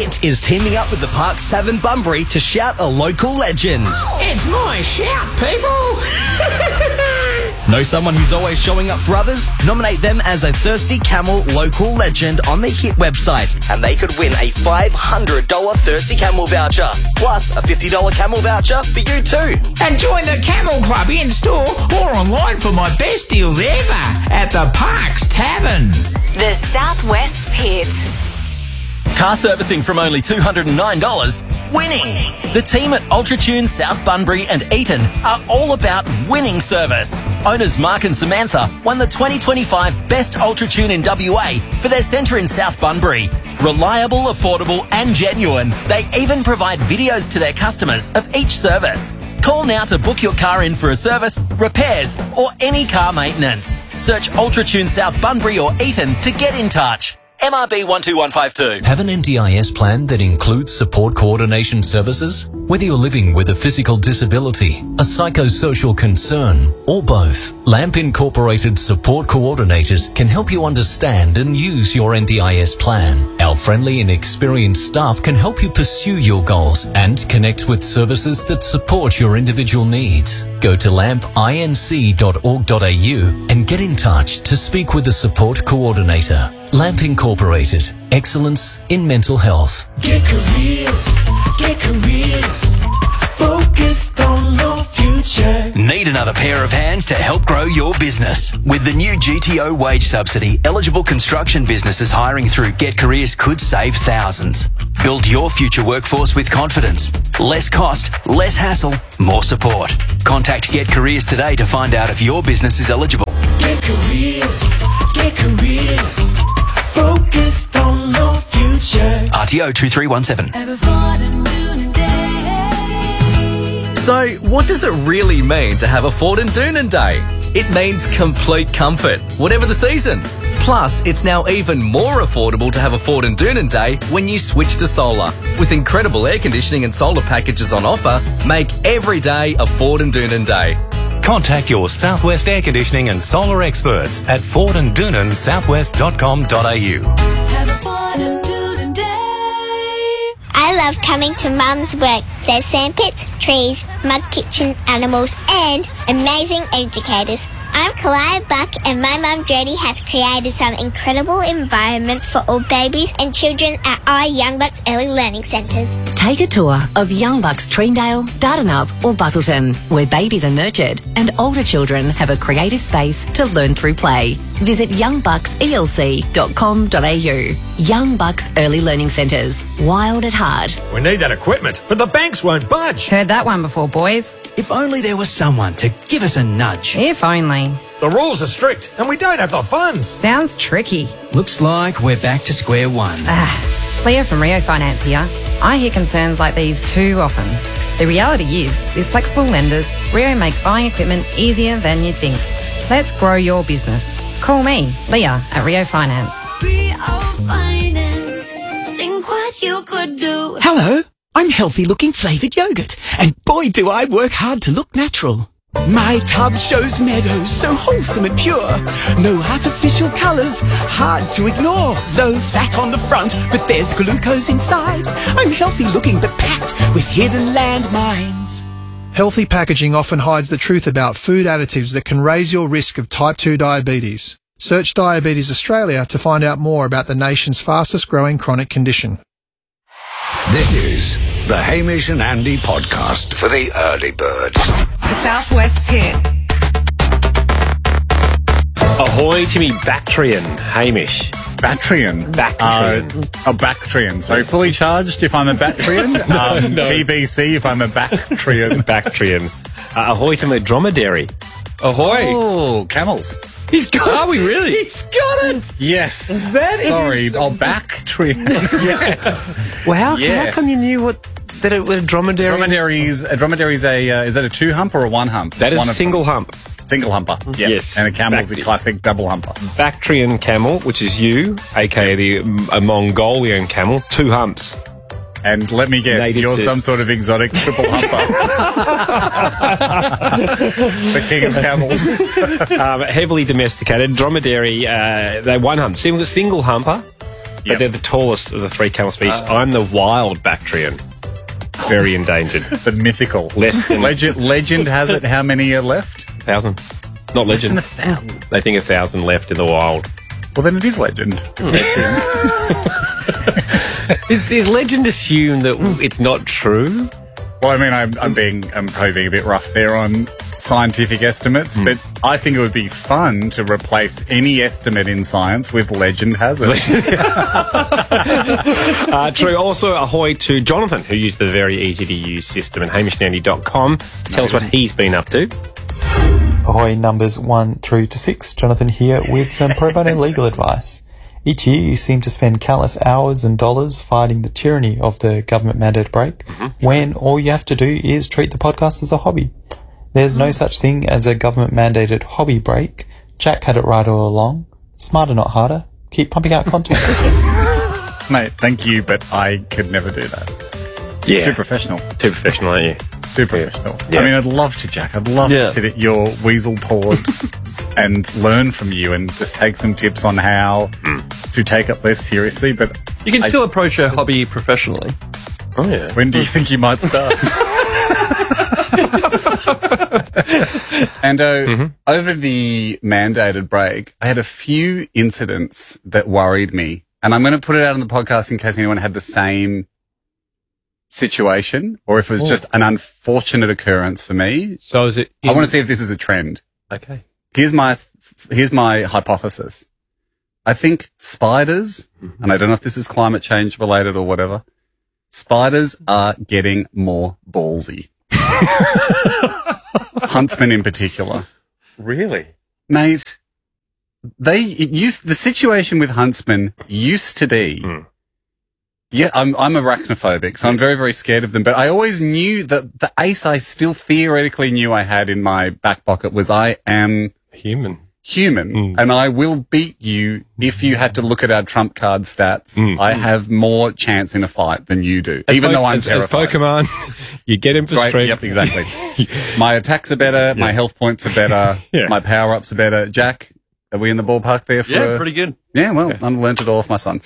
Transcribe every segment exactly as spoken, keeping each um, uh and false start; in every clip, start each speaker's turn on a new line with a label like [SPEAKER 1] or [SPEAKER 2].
[SPEAKER 1] Clint is teaming up with the Parks Tavern Bunbury to shout a local legend.
[SPEAKER 2] It's my shout, people!
[SPEAKER 1] Know someone who's always showing up for others? Nominate them as a Thirsty Camel local legend on the Hit website, and they could win a five hundred dollars Thirsty Camel voucher, plus a fifty dollars Camel voucher for you too.
[SPEAKER 2] And join the Camel Club in-store or online for my best deals ever at the Parks Tavern.
[SPEAKER 3] The Southwest's Hit.
[SPEAKER 1] Car servicing from only two hundred nine dollars. Winning! The team at UltraTune, South Bunbury and Eaton are all about winning service. Owners Mark and Samantha won the twenty twenty-five Best UltraTune in W A for their centre in South Bunbury. Reliable, affordable and genuine. They even provide videos to their customers of each service. Call now to book your car in for a service, repairs or any car maintenance. Search UltraTune South Bunbury or Eaton to get in touch. M R B one two one five two.
[SPEAKER 4] Have an N D I S plan that includes support coordination services? Whether you're living with a physical disability, a psychosocial concern, or both, LAMP Incorporated support coordinators can help you understand and use your N D I S plan. Our friendly and experienced staff can help you pursue your goals and connect with services that support your individual needs. Go to lamp inc dot org dot a u and get in touch to speak with a support coordinator. LAMP Incorporated. Excellence in mental health.
[SPEAKER 5] Get careers, get careers, focused on your future.
[SPEAKER 6] Need another pair of hands to help grow your business? With the new G T O wage subsidy, eligible construction businesses hiring through Get Careers could save thousands. Build your future workforce with confidence. Less cost, less hassle, more support. Contact Get Careers today to find out if your business is eligible.
[SPEAKER 5] Get careers, get careers, focused on your future.
[SPEAKER 6] R T O two three one seven.
[SPEAKER 7] So, what does it really mean to have a Ford and Doonan Day? It means complete comfort, whatever the season. Plus, it's now even more affordable to have a Ford and Doonan Day when you switch to solar. With incredible air conditioning and solar packages on offer, make every day a Ford and Doonan Day.
[SPEAKER 8] Contact your Southwest Air Conditioning and Solar experts at ford and doonan southwest dot com dot a u.
[SPEAKER 9] I love coming to Mum's work. There's sandpits, trees, mud kitchen, animals, and amazing educators. I'm Kalaya Buck, and my mum Jodie has created some incredible environments for all babies and children at our Young Bucks Early Learning Centres.
[SPEAKER 3] Take a tour of Young Bucks Treendale, Dardanup or Busselton, where babies are nurtured and older children have a creative space to learn through play. Visit young bucks e l c dot com dot a u. Young Bucks Early Learning Centres. Wild at heart.
[SPEAKER 10] We need that equipment, but the banks won't budge.
[SPEAKER 11] Heard that one before, boys.
[SPEAKER 6] If only there was someone to give us a nudge.
[SPEAKER 11] If only.
[SPEAKER 10] The rules are strict and we don't have the funds.
[SPEAKER 11] Sounds tricky.
[SPEAKER 6] Looks like we're back to square one.
[SPEAKER 11] Ah, Leah from Rio Finance here. I hear concerns like these too often. The reality is, with flexible lenders, Rio make buying equipment easier than you'd think. Let's grow your business. Call me, Leah, at Rio Finance.
[SPEAKER 12] Rio Finance. Think what you could do.
[SPEAKER 13] Hello, I'm Healthy Looking Flavoured Yogurt, and boy do I work hard to look natural. My tub shows meadows so wholesome and pure. No artificial colours, hard to ignore. Low fat on the front, but there's glucose inside. I'm healthy looking but packed with hidden landmines.
[SPEAKER 14] Healthy packaging often hides the truth about food additives that can raise your risk of type two diabetes. Search Diabetes Australia to find out more about the nation's fastest growing chronic condition.
[SPEAKER 15] This is the Hamish and Andy podcast for the early birds.
[SPEAKER 16] The Southwest's Hit.
[SPEAKER 17] Ahoy to me Bactrian, Hamish.
[SPEAKER 18] Bactrian?
[SPEAKER 17] Bactrian.
[SPEAKER 18] Uh, a Bactrian. So fully charged if I'm a Bactrian.
[SPEAKER 17] no,
[SPEAKER 18] um,
[SPEAKER 17] no.
[SPEAKER 18] T B C if I'm a Bactrian.
[SPEAKER 17] Bactrian. Uh, ahoy to me dromedary.
[SPEAKER 18] Ahoy. Oh, camels.
[SPEAKER 17] He's got
[SPEAKER 18] Are
[SPEAKER 17] it.
[SPEAKER 18] we really?
[SPEAKER 17] He's got it.
[SPEAKER 18] Yes.
[SPEAKER 17] That
[SPEAKER 18] Sorry,
[SPEAKER 17] is...
[SPEAKER 18] oh, Bactrian. Yes.
[SPEAKER 17] Well, how,
[SPEAKER 18] yes.
[SPEAKER 17] how come you knew what that it was a dromedary?
[SPEAKER 18] Dromedary's, a dromedary's a, uh, is that a two hump or a one hump?
[SPEAKER 17] That is
[SPEAKER 18] one
[SPEAKER 17] a single hump.
[SPEAKER 18] Single humper. Yep.
[SPEAKER 17] Yes.
[SPEAKER 18] And a camel's
[SPEAKER 17] Bac-
[SPEAKER 18] a classic double humper.
[SPEAKER 17] Bactrian camel, which is you, aka the a Mongolian camel, two humps.
[SPEAKER 18] And let me guess,
[SPEAKER 17] Native
[SPEAKER 18] you're
[SPEAKER 17] to...
[SPEAKER 18] some sort of exotic triple humper. The king of camels.
[SPEAKER 17] um, heavily domesticated. Dromedary, uh, they one hump. Single, single humper. but they're the tallest of the three camel species.
[SPEAKER 18] Uh.
[SPEAKER 17] I'm the wild Bactrian. Very endangered.
[SPEAKER 18] But mythical.
[SPEAKER 17] Less than...
[SPEAKER 18] Legend, legend has it how many are left?
[SPEAKER 17] A thousand. Not
[SPEAKER 18] Less
[SPEAKER 17] legend.
[SPEAKER 18] than a thousand.
[SPEAKER 17] They think a thousand left in the wild.
[SPEAKER 18] Well, then it is legend.
[SPEAKER 17] is, is legend assume that it's not true?
[SPEAKER 18] Well, I mean, I'm, I'm being, I'm probably being a bit rough there on scientific estimates,
[SPEAKER 17] Mm.
[SPEAKER 18] but I think it would be fun to replace any estimate in science with legend has it.
[SPEAKER 17] uh, true. Also, ahoy to Jonathan, who used the very easy-to-use system at hamish and andy dot com. Tell us what he's been up to.
[SPEAKER 19] Ahoy numbers one through to six. Jonathan here with some pro bono legal advice. Each year you seem to spend countless hours and dollars fighting the tyranny of the government mandated break, mm-hmm. when all you have to do is treat the podcast as a hobby. There's no such thing as a government mandated hobby break. Jack had it right all along. Smarter, not harder. Keep pumping out content.
[SPEAKER 18] Mate, thank you, but I could never do that.
[SPEAKER 17] Yeah.
[SPEAKER 18] Too professional.
[SPEAKER 17] Too professional, aren't you?
[SPEAKER 18] Too professional.
[SPEAKER 17] Yeah.
[SPEAKER 18] I mean, I'd love to, Jack. I'd love
[SPEAKER 17] Yeah.
[SPEAKER 18] to sit at your weasel pod and learn from you and just take some tips on how
[SPEAKER 17] mm.
[SPEAKER 18] to take it less seriously. But
[SPEAKER 20] you can
[SPEAKER 18] I,
[SPEAKER 20] still approach a hobby professionally.
[SPEAKER 17] Oh, yeah.
[SPEAKER 18] When do you think you might start? And uh, mm-hmm. over the mandated break, I had a few incidents that worried me. And I'm going to put it out on the podcast in case anyone had the same situation or if it was
[SPEAKER 17] Ooh.
[SPEAKER 18] just an unfortunate occurrence for me.
[SPEAKER 17] So is it...
[SPEAKER 18] I want to see if this is a trend.
[SPEAKER 17] Okay.
[SPEAKER 18] Here's my, here's my hypothesis. I think spiders, mm-hmm. and I don't know if this is climate change related or whatever, spiders are getting more ballsy. Huntsmen in particular.
[SPEAKER 17] Really?
[SPEAKER 18] Mate, they, it used, the situation with huntsmen used to be, mm. yeah, I'm, I'm arachnophobic, so I'm very, very scared of them, but I always knew that the ace I still theoretically knew I had in my back pocket was I am
[SPEAKER 17] human.
[SPEAKER 18] Human, mm. and I will beat you if you had to look at our trump card stats. Mm. I have more chance in a fight than you do,
[SPEAKER 17] as
[SPEAKER 18] even
[SPEAKER 17] po-
[SPEAKER 18] though I'm
[SPEAKER 17] as,
[SPEAKER 18] terrified.
[SPEAKER 17] As Pokemon, you get him for
[SPEAKER 18] right,
[SPEAKER 17] strength.
[SPEAKER 18] Yep, exactly. My attacks are better, yeah. My health points are better, yeah. My power-ups are better. Jack, are we in the ballpark there? For
[SPEAKER 20] yeah,
[SPEAKER 18] a,
[SPEAKER 20] pretty good.
[SPEAKER 18] Yeah, well,
[SPEAKER 20] yeah.
[SPEAKER 18] I learnt it all off my son.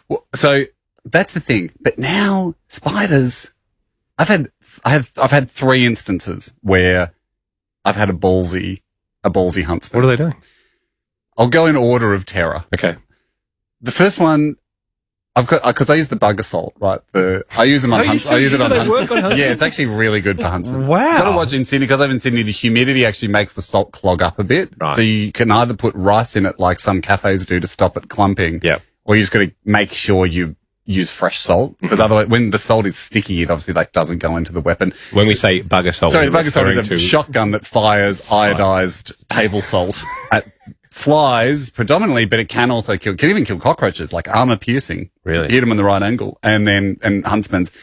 [SPEAKER 18] So that's the thing. But now spiders, I've had, I have, I've had three instances where I've had a ballsy, a ballsy huntsman.
[SPEAKER 17] What are they doing?
[SPEAKER 18] I'll go in order of terror.
[SPEAKER 17] Okay.
[SPEAKER 18] The first one, I've got, because I use the bug assault, right? The, I use them on
[SPEAKER 17] oh,
[SPEAKER 18] hunts.
[SPEAKER 17] I
[SPEAKER 18] use it on huntsmen.
[SPEAKER 17] on
[SPEAKER 18] Yeah, it's actually really good for huntsmen.
[SPEAKER 17] Wow.
[SPEAKER 18] Got to watch in Sydney, because I live in Sydney, the humidity actually makes the salt clog up a bit.
[SPEAKER 17] Right.
[SPEAKER 18] So you can either put rice in it like some cafes do to stop it clumping.
[SPEAKER 17] Yep.
[SPEAKER 18] Or you just got to make sure you use fresh salt, because mm-hmm. otherwise, when the salt is sticky, it obviously like doesn't go into the weapon.
[SPEAKER 17] When
[SPEAKER 18] so,
[SPEAKER 17] we say bug assault,
[SPEAKER 18] sorry, the bug assault is a
[SPEAKER 17] to...
[SPEAKER 18] shotgun that fires iodized table salt at flies predominantly, but it can also kill, can even kill cockroaches, like armor piercing.
[SPEAKER 17] Really?
[SPEAKER 18] Hit them in the right angle. And then, and huntsmen's.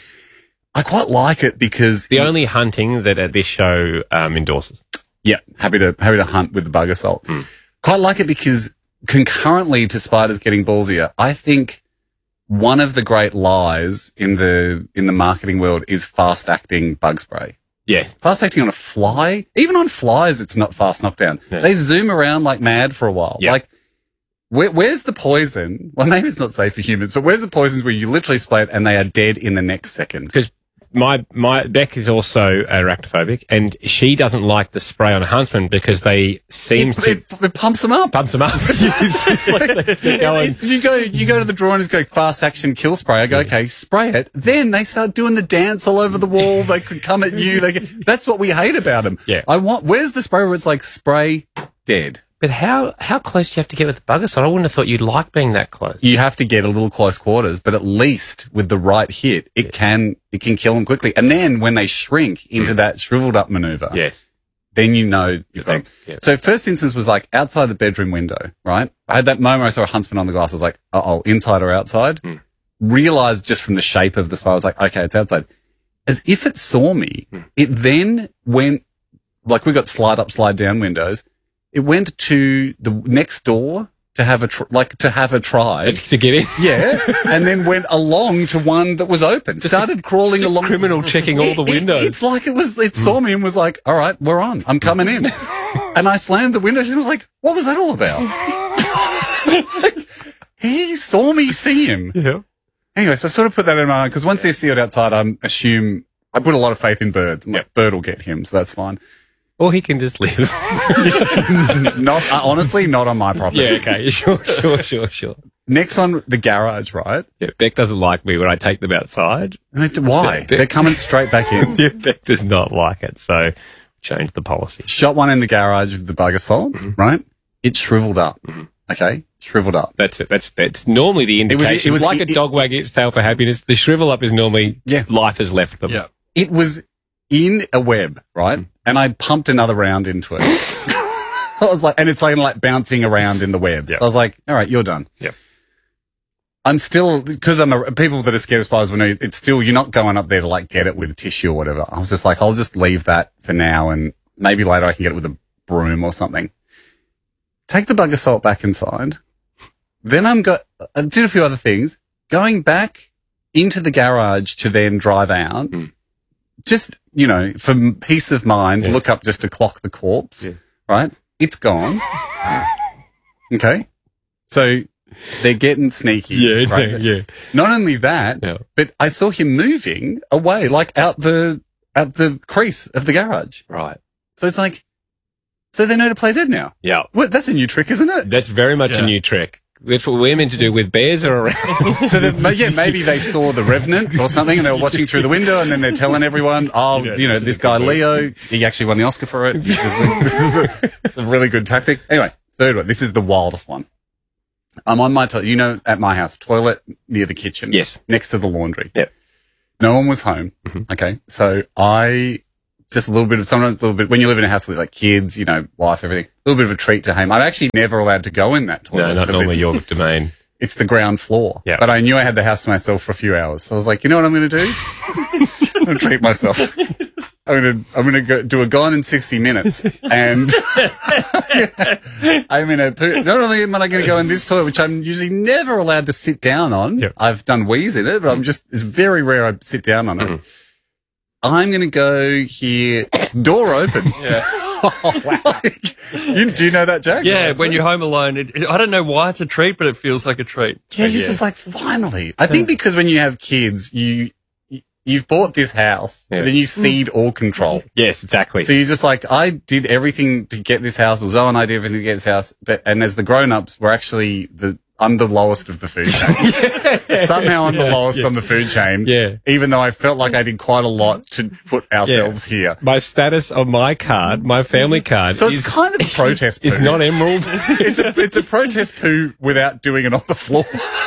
[SPEAKER 18] I quite like it because.
[SPEAKER 17] The only hunting that uh, this show um, endorses.
[SPEAKER 18] Yeah. Happy to, happy to hunt with the bug assault. Mm. Quite like it because concurrently to spiders getting ballsier, I think one of the great lies in the, in the marketing world is fast acting bug spray.
[SPEAKER 17] Yeah.
[SPEAKER 18] Fast acting on a fly, even on flies, it's not fast knockdown. Yeah. They zoom around like mad for a while.
[SPEAKER 17] Yeah.
[SPEAKER 18] Like, where, where's the poison? Well, maybe it's not safe for humans, but where's the poisons where you literally spray it and they are dead in the next second?
[SPEAKER 17] Because my, my, Beck is also arachnophobic and she doesn't like the spray on huntsmen because they seem
[SPEAKER 18] it,
[SPEAKER 17] to.
[SPEAKER 18] It, it pumps them up.
[SPEAKER 17] Pumps them up.
[SPEAKER 18] going. You go, you go to the drawer and it's go fast action kill spray. I go, okay, spray it. Then they start doing the dance all over the wall. They could come at you. They could, that's what we hate about them.
[SPEAKER 17] Yeah.
[SPEAKER 18] I want, where's the spray where it's like spray dead?
[SPEAKER 17] But how, how close do you have to get with the bug assault? I wouldn't have thought you'd like being that close.
[SPEAKER 18] You have to get a little close quarters, but at least with the right hit, it yeah. can, it can kill them quickly. And then when they shrink into mm. that shriveled up maneuver.
[SPEAKER 17] Yes.
[SPEAKER 18] Then you know you've got them. Yeah. So first instance was like outside the bedroom window, right? I had that moment I saw a huntsman on the glass. I was like, uh-oh, inside or outside? Mm. Realized just from the shape of the spider, I was like, okay, it's outside. As if it saw me, mm. it then went, like we got slide up, slide down windows. It went to the next door to have a, tr- like to have a try.
[SPEAKER 17] To get in?
[SPEAKER 18] Yeah. And then went along to one that was open. Started crawling along.
[SPEAKER 17] Criminal checking all the windows.
[SPEAKER 18] It, it, it's like it was, it saw me and was like, all right, we're on. I'm coming in. And I slammed the windows and was like, what was that all about? he saw me see him.
[SPEAKER 17] Yeah.
[SPEAKER 18] Anyway, so I sort of put that in mind because once they're sealed outside, I assume I put a lot of faith in birds. And like, bird will get him, so that's fine.
[SPEAKER 17] Or he can just live.
[SPEAKER 18] not uh, honestly, not on my property.
[SPEAKER 17] Yeah, okay, sure, sure, sure, sure.
[SPEAKER 18] Next one, the garage, right?
[SPEAKER 17] Yeah, Beck doesn't like me when I take them outside.
[SPEAKER 18] And they, why?
[SPEAKER 17] Beck,
[SPEAKER 18] They're coming straight back in.
[SPEAKER 17] Yeah, Beck does not like it, so change the policy.
[SPEAKER 18] Shot one in the garage with the bugger salt, mm-hmm. right? It shriveled up. Mm-hmm. Okay, shriveled up.
[SPEAKER 17] That's it. That's that's normally the indication. It was, it was like it, a dog wagging its tail for happiness. The shrivel up is normally
[SPEAKER 18] yeah.
[SPEAKER 17] life has left them.
[SPEAKER 18] Yeah. It was in a web, right? Mm-hmm. And I pumped another round into it. I was like, and it's like like bouncing around in the web. Yep. So I was like, all right, you're done.
[SPEAKER 17] Yep.
[SPEAKER 18] I'm still, because I'm a, people that are scared of spiders will know it's still, you're not going up there to like get it with tissue or whatever. I was just like, I'll just leave that for now and maybe later I can get it with a broom or something. Take the bugger salt back inside. Then I'm got, I did a few other things. Going back into the garage to then drive out. Mm. Just, you know, for peace of mind, yeah. look up just to clock the corpse, yeah. right? It's gone. Okay. So they're getting sneaky.
[SPEAKER 17] Yeah,
[SPEAKER 18] right?
[SPEAKER 17] yeah, yeah.
[SPEAKER 18] Not only that, yeah. but I saw him moving away, like out the, out the crease of the garage.
[SPEAKER 17] Right.
[SPEAKER 18] So it's like, so they know to play dead now.
[SPEAKER 17] Yeah.
[SPEAKER 18] Well, that's a new trick, isn't it?
[SPEAKER 17] That's very much yeah. a new trick. That's what we're meant to do with bears are around.
[SPEAKER 18] So, that, yeah, maybe they saw The Revenant or something and they were watching through the window and then they're telling everyone, oh, yeah, you know, this, this guy Leo, he actually won the Oscar for it. This is, a, this is a, it's a really good tactic. Anyway, third one. This is the wildest one. I'm on my, to- you know, at my house, toilet near the kitchen.
[SPEAKER 17] Yes.
[SPEAKER 18] Next to the laundry.
[SPEAKER 17] Yep.
[SPEAKER 18] No one was home. Mm-hmm. Okay. So I, just a little bit of, sometimes a little bit, when you live in a house with like kids, you know, wife, everything, a little bit of a treat to home. I'm actually never allowed to go in that toilet.
[SPEAKER 17] No, not normally your domain.
[SPEAKER 18] It's the ground floor.
[SPEAKER 17] Yeah.
[SPEAKER 18] But I knew I had the house to myself for a few hours. So I was like, you know what I'm going to do? I'm going to treat myself. I'm going to, I'm going to go do a Gone in sixty minutes. And I'm going to, not only am I going to go in this toilet, which I'm usually never allowed to sit down on. Yep. I've done wheeze in it, but I'm just, it's very rare I sit down on it. Mm. I'm going to go here, door open.
[SPEAKER 20] Yeah.
[SPEAKER 18] Oh, wow. Like, you, do you know that, Jack?
[SPEAKER 20] Yeah, when you're home alone, it, it, I don't know why it's a treat, but it feels like a treat.
[SPEAKER 18] Yeah, you're yeah. just like, finally. I think because when you have kids, you, you've bought this house, yeah. then you cede all control.
[SPEAKER 17] Yes, exactly.
[SPEAKER 18] So you're just like, I did everything to get this house, or Zoe and I did everything to get this house, but, and as the grown-ups, we're actually the, I'm the lowest of the food chain. yeah. Somehow I'm yeah, the lowest yeah. on the food chain.
[SPEAKER 17] Yeah.
[SPEAKER 18] Even though I felt like I did quite a lot to put ourselves yeah. here.
[SPEAKER 17] My status on my card, my family card,
[SPEAKER 18] so
[SPEAKER 17] is,
[SPEAKER 18] it's kind of a protest poo.
[SPEAKER 17] It's not emerald.
[SPEAKER 18] it's a it's a protest poo without doing it on the floor.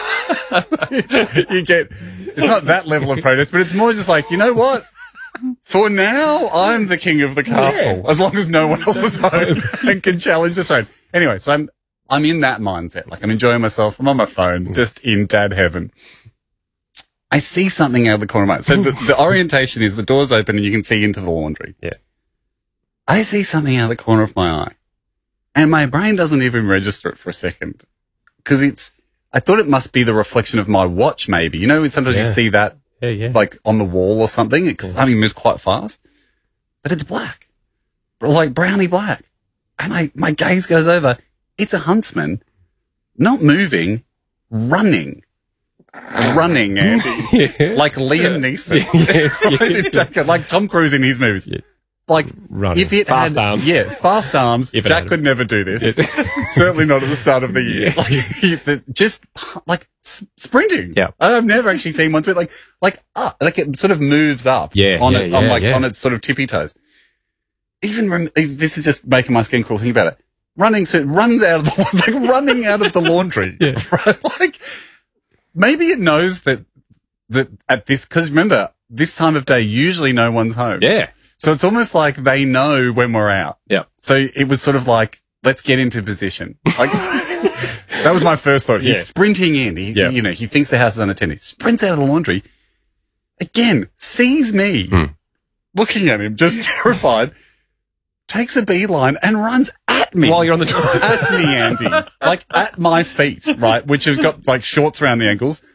[SPEAKER 18] You get it's not that level of protest, but it's more just like, you know what? For now, I'm the king of the castle, yeah. as long as no one else is home and can challenge the throne. Anyway, so I'm. I'm in that mindset. Like, I'm enjoying myself. I'm on my phone, just in dad heaven. I see something out of the corner of my eye. So the, the orientation is the door's open and you can see into the laundry.
[SPEAKER 17] Yeah.
[SPEAKER 18] I see something out of the corner of my eye. And my brain doesn't even register it for a second. Because it's, I thought it must be the reflection of my watch, maybe. You know, sometimes yeah. you see that,
[SPEAKER 17] yeah, yeah.
[SPEAKER 18] like, on the wall or something. Because I mean, it moves quite fast. But it's black. Like, browny black. And I, my gaze goes over. It's a huntsman, not moving, running. Running, Andy. yeah. Like Liam Neeson. yes, yes. Like Tom Cruise in his movies. Yeah. Like,
[SPEAKER 17] running.
[SPEAKER 18] If it
[SPEAKER 17] fast
[SPEAKER 18] had,
[SPEAKER 17] arms.
[SPEAKER 18] Yeah, fast arms.
[SPEAKER 17] If
[SPEAKER 18] Jack could never do this. Yeah. Certainly not at the start of the year. Yeah. Like, just, like, sprinting.
[SPEAKER 17] Yeah.
[SPEAKER 18] I've never actually seen one, but like, like, ah, like it sort of moves up.
[SPEAKER 17] Yeah.
[SPEAKER 18] On
[SPEAKER 17] yeah,
[SPEAKER 18] it,
[SPEAKER 17] yeah,
[SPEAKER 18] on like,
[SPEAKER 17] yeah.
[SPEAKER 18] on its sort of tippy toes. Even, rem- this is just making my skin crawl thinking about it. Running, so it runs out of the, it's like running out of the laundry.
[SPEAKER 17] Yeah.
[SPEAKER 18] Right? Like, maybe it knows that, that at this, cause remember, this time of day, usually no one's home.
[SPEAKER 17] Yeah.
[SPEAKER 18] So it's almost like they know when we're out.
[SPEAKER 17] Yeah.
[SPEAKER 18] So it was sort of like, let's get into position. Like, that was my first thought. He's
[SPEAKER 17] yeah.
[SPEAKER 18] sprinting in. He,
[SPEAKER 17] yeah.
[SPEAKER 18] you know, he thinks the house is unattended. Sprints out of the laundry. Again, sees me
[SPEAKER 17] mm.
[SPEAKER 18] looking at him, just terrified. Takes a beeline and runs at me.
[SPEAKER 17] While you're on the toilet.
[SPEAKER 18] At me, Andy. Like, at my feet, right? Which has got, like, shorts around the ankles.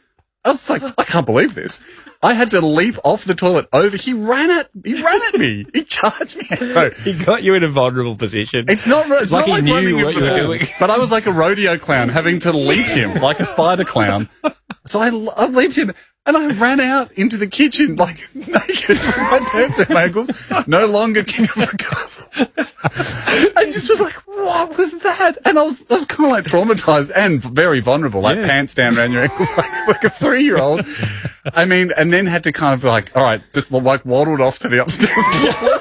[SPEAKER 18] I was like, I can't believe this. I had to leap off the toilet over. He ran at, he ran at me. He charged me. No.
[SPEAKER 17] He got you in a vulnerable position.
[SPEAKER 18] It's not, it's
[SPEAKER 17] like
[SPEAKER 18] not
[SPEAKER 17] he
[SPEAKER 18] like
[SPEAKER 17] knew
[SPEAKER 18] running
[SPEAKER 17] what
[SPEAKER 18] into
[SPEAKER 17] you
[SPEAKER 18] the
[SPEAKER 17] were
[SPEAKER 18] balls,
[SPEAKER 17] doing.
[SPEAKER 18] but I was like a rodeo clown having to leap him like a spider clown. So I, I leaped him and I ran out into the kitchen like naked with my pants around my ankles, no longer king of the castle. I just was like, what was that? And I was, I was kind of like traumatized and very vulnerable, like
[SPEAKER 17] Yeah.
[SPEAKER 18] pants down around your ankles like, like a three-year-old. I mean, and then had to kind of like, all right, just like waddled off to the upstairs toilet.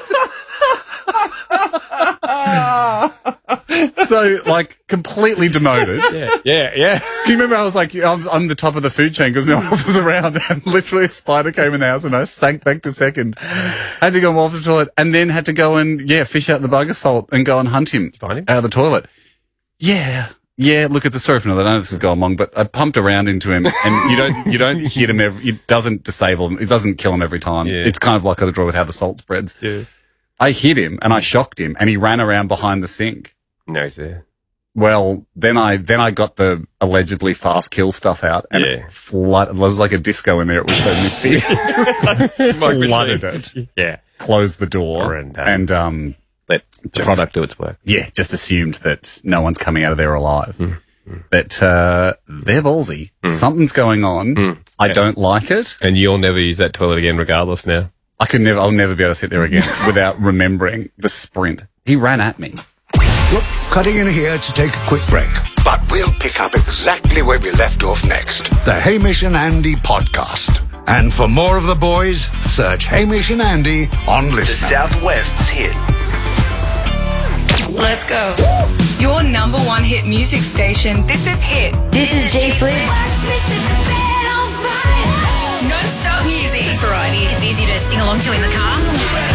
[SPEAKER 18] So, like, completely demoted.
[SPEAKER 17] Yeah, yeah, yeah.
[SPEAKER 18] Can you remember I was like, I'm, I'm the top of the food chain because no one else was around, and literally a spider came in the house and I sank back to second. Had to go off the toilet and then had to go and, yeah, fish out the bugger salt and go and hunt him,
[SPEAKER 17] Find him?
[SPEAKER 18] out of the toilet. Yeah. Yeah, look, it's a story for another. I know this has gone long, but I pumped around into him, and you don't, you don't hit him every, it doesn't disable him, it doesn't kill him every time.
[SPEAKER 17] Yeah.
[SPEAKER 18] It's kind of like I draw with how the salt spreads.
[SPEAKER 17] Yeah.
[SPEAKER 18] I hit him and I shocked him, and he ran around behind the sink.
[SPEAKER 17] No, he's there.
[SPEAKER 18] Well, then I then I got the allegedly fast kill stuff out, and
[SPEAKER 17] Yeah.
[SPEAKER 18] it flood. It was like a disco in there. It was so misty. It flooded it.
[SPEAKER 17] Yeah.
[SPEAKER 18] Closed the door
[SPEAKER 17] And, um,
[SPEAKER 18] and um,
[SPEAKER 17] Let the
[SPEAKER 18] Just-
[SPEAKER 17] product do its work.
[SPEAKER 18] yeah, just assumed that no one's coming out of there alive.
[SPEAKER 17] Mm.
[SPEAKER 18] But uh, they're ballsy. Something's going on.
[SPEAKER 17] Mm.
[SPEAKER 18] I
[SPEAKER 17] Yeah.
[SPEAKER 18] don't like it.
[SPEAKER 17] And you'll never use that toilet again, regardless now.
[SPEAKER 18] I could never. I'll never be able to sit there again without remembering the sprint. He ran at me.
[SPEAKER 15] Look, cutting in here to take a quick break. But we'll pick up exactly where we left off next. The Hamish and Andy podcast. And for more of the boys, search Hamish and Andy on
[SPEAKER 6] The
[SPEAKER 15] Listener.
[SPEAKER 6] Southwest's hit.
[SPEAKER 16] Let's go. Your number one hit music station. This is Hit.
[SPEAKER 3] This is G Flip.
[SPEAKER 16] Non-stop music.
[SPEAKER 3] Variety. It's easy to sing along to in the car.